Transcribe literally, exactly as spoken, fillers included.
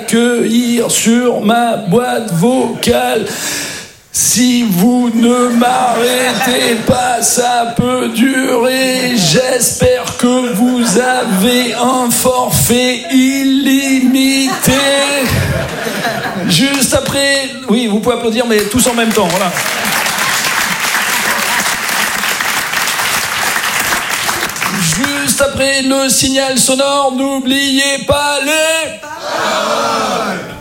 m'accueillir sur ma boîte vocale. Si vous ne m'arrêtez pas, ça peut durer. J'espère que vous avez un forfait illimité. Juste après... Oui, vous pouvez applaudir, mais tous en même temps, voilà. Juste après le signal sonore, n'oubliez pas les... paroles.